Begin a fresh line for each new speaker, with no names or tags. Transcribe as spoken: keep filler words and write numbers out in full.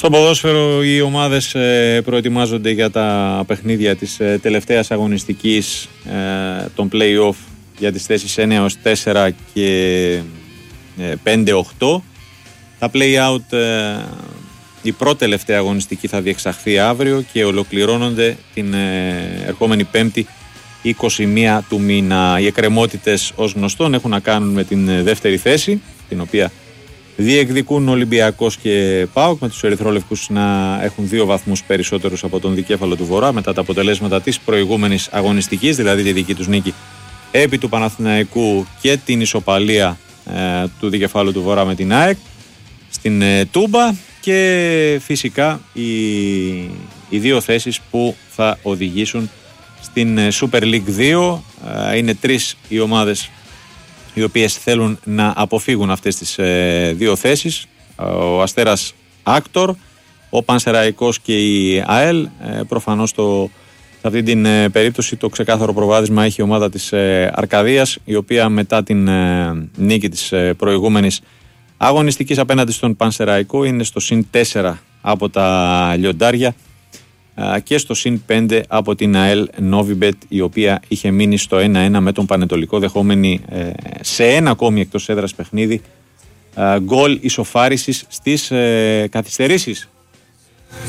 Στο ποδόσφαιρο οι ομάδες ε, προετοιμάζονται για τα παιχνίδια της ε, τελευταίας αγωνιστικής ε, των play-off για τις θέσεις ένα έως τέσσερα και ε, πέντε οκτώ. Τα play-out, ε, η πρώτη τελευταία αγωνιστική θα διεξαχθεί αύριο και ολοκληρώνονται την ε, ερχόμενη Πέμπτη είκοσι μία του μήνα. Οι εκκρεμότητες ως γνωστόν έχουν να κάνουν με την δεύτερη θέση, την οποία διεκδικούν Ολυμπιακός και ΠΑΟΚ, με τους ερυθρόλευκους να έχουν δύο βαθμούς περισσότερους από τον δικέφαλο του Βορρά μετά τα αποτελέσματα της προηγούμενης αγωνιστικής, δηλαδή τη δική τους νίκη επί του Παναθηναϊκού και την ισοπαλία ε, του δικεφάλου του Βορρά με την ΑΕΚ στην ε, Τούμπα, και φυσικά οι, οι δύο θέσεις που θα οδηγήσουν στην ε, Super League δύο. Ε, είναι τρεις οι ομάδες οι οποίες θέλουν να αποφύγουν αυτές τις ε, δύο θέσεις. Ο Αστέρας Άκτορ, ο Πανσεραϊκός και η ΑΕΛ. Ε, προφανώς το, σε αυτή την ε, περίπτωση το ξεκάθαρο προβάδισμα έχει η ομάδα της ε, Αρκαδίας, η οποία μετά την ε, νίκη της ε, προηγούμενης αγωνιστικής απέναντι στον Πανσεραϊκό είναι στο συν τέσσερα από τα λιοντάρια και στο συν πέντε από την ΑΕΛ Novibet, η οποία είχε μείνει στο ένα ένα με τον Πανετολικό, δεχόμενη ε, σε ένα ακόμη εκτός έδρας παιχνίδι ε, γκολ ισοφάρισης στις ε, καθυστερήσεις